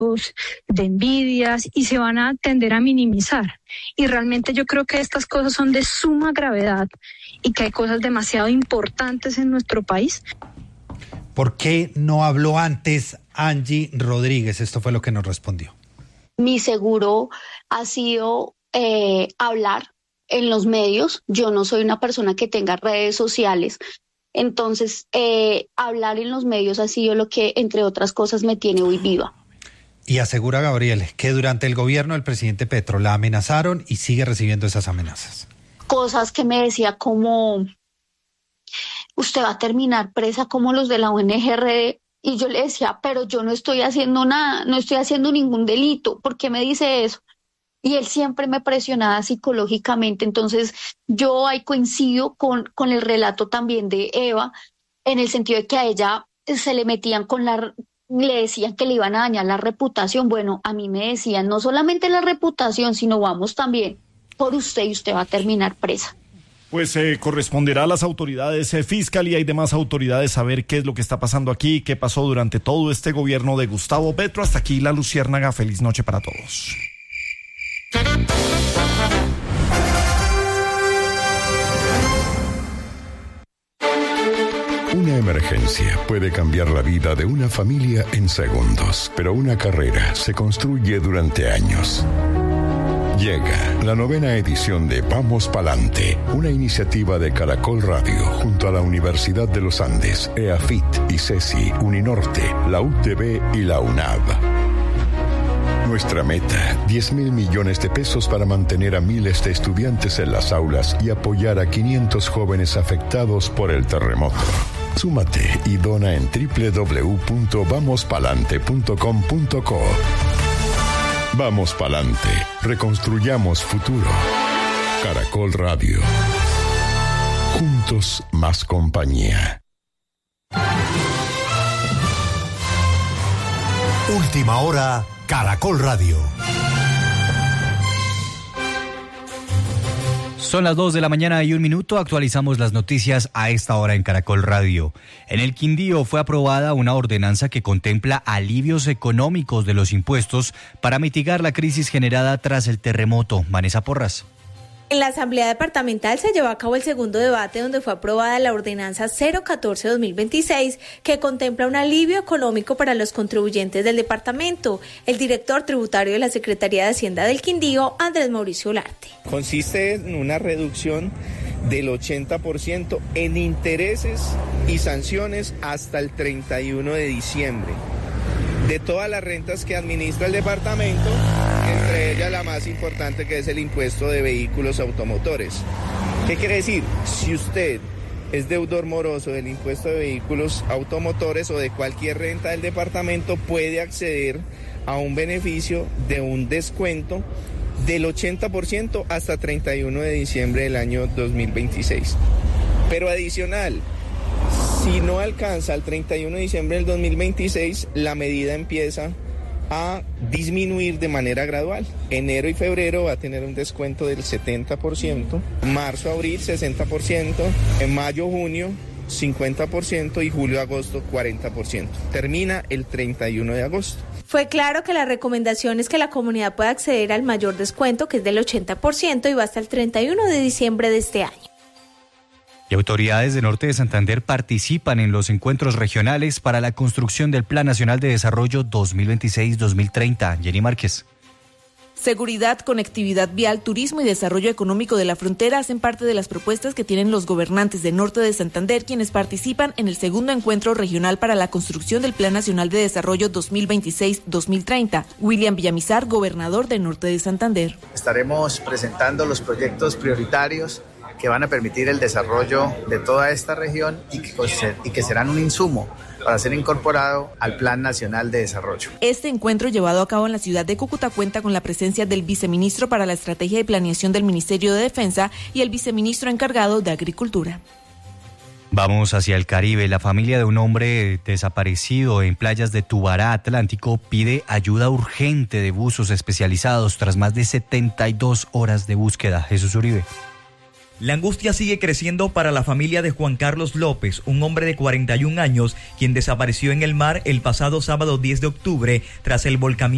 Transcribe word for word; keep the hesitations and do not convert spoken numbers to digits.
de envidias, y se van a tender a minimizar. Y realmente yo creo que estas cosas son de suma gravedad y que hay cosas demasiado importantes en nuestro país. ¿Por qué no habló antes Angie Rodríguez? Esto fue lo que nos respondió. Mi seguro ha sido eh, hablar en los medios. Yo no soy una persona que tenga redes sociales. Entonces, eh, hablar en los medios ha sido lo que, entre otras cosas, me tiene hoy viva. Y asegura Gabriel que durante el gobierno del presidente Petro la amenazaron y sigue recibiendo esas amenazas. Cosas que me decía como, usted va a terminar presa como los de la O N G R D. Y yo le decía, pero yo no estoy haciendo nada, no estoy haciendo ningún delito. ¿Por qué me dice eso? Y él siempre me presionaba psicológicamente. Entonces yo ahí coincido con, con el relato también de Eva, en el sentido de que a ella se le metían con la, le decían que le iban a dañar la reputación. Bueno, a mí me decían no solamente la reputación, sino vamos también por usted y usted va a terminar presa. Pues eh, corresponderá a las autoridades, eh, Fiscalía y demás autoridades saber qué es lo que está pasando aquí, qué pasó durante todo este gobierno de Gustavo Petro. Hasta aquí La Luciérnaga. Feliz noche para todos. Una emergencia puede cambiar la vida de una familia en segundos, pero una carrera se construye durante años. Llega la novena edición de Vamos Palante, una iniciativa de Caracol Radio junto a la Universidad de los Andes, EAFIT, ICESI, Uninorte, la U T B y la UNAV. Nuestra meta, diez mil millones de pesos para mantener a miles de estudiantes en las aulas y apoyar a quinientos jóvenes afectados por el terremoto. Súmate y dona en doble u doble u doble u punto vamos palante punto com punto co. Vamos Palante, reconstruyamos futuro. Caracol Radio. Juntos más compañía. Última hora, Caracol Radio. Son las dos de la mañana y un minuto. Actualizamos las noticias a esta hora en Caracol Radio. En el Quindío fue aprobada una ordenanza que contempla alivios económicos de los impuestos para mitigar la crisis generada tras el terremoto. Vanessa Porras. En la Asamblea Departamental se llevó a cabo el segundo debate donde fue aprobada la Ordenanza cero catorce dos mil veintiséis que contempla un alivio económico para los contribuyentes del departamento. El director tributario de la Secretaría de Hacienda del Quindío, Andrés Mauricio Olarte. Consiste en una reducción del ochenta por ciento en intereses y sanciones hasta el treinta y uno de diciembre de todas las rentas que administra el departamento, entre ellas la más importante, que es el impuesto de vehículos automotores. ¿Qué quiere decir? Si usted es deudor moroso del impuesto de vehículos automotores o de cualquier renta del departamento, puede acceder a un beneficio de un descuento del ochenta por ciento hasta treinta y uno de diciembre del año dos mil veintiséis. Pero adicional, si no alcanza el treinta y uno de diciembre del dos mil veintiséis, la medida empieza a disminuir de manera gradual. Enero y febrero va a tener un descuento del setenta por ciento, marzo, abril sesenta por ciento, en mayo, junio cincuenta por ciento y julio, agosto cuarenta por ciento. Termina el treinta y uno de agosto. Fue claro que la recomendación es que la comunidad pueda acceder al mayor descuento, que es del ochenta por ciento, y va hasta el treinta y uno de diciembre de este año. Y autoridades de Norte de Santander participan en los encuentros regionales para la construcción del Plan Nacional de Desarrollo dos mil veintiséis dos mil treinta. Jenny Márquez. Seguridad, conectividad vial, turismo y desarrollo económico de la frontera hacen parte de las propuestas que tienen los gobernantes de Norte de Santander, quienes participan en el segundo encuentro regional para la construcción del Plan Nacional de Desarrollo dos mil veintiséis dos mil treinta. William Villamizar, gobernador de Norte de Santander. Estaremos presentando los proyectos prioritarios que van a permitir el desarrollo de toda esta región y que, y que serán un insumo para ser incorporado al Plan Nacional de Desarrollo. Este encuentro, llevado a cabo en la ciudad de Cúcuta, cuenta con la presencia del viceministro para la Estrategia y Planeación del Ministerio de Defensa y el viceministro encargado de Agricultura. Vamos hacia el Caribe. La familia de un hombre desaparecido en playas de Tubará, Atlántico, pide ayuda urgente de buzos especializados tras más de setenta y dos horas de búsqueda. Jesús Uribe. La angustia sigue creciendo para la familia de Juan Carlos López, un hombre de cuarenta y un años, quien desapareció en el mar el pasado sábado diez de octubre tras el volcamiento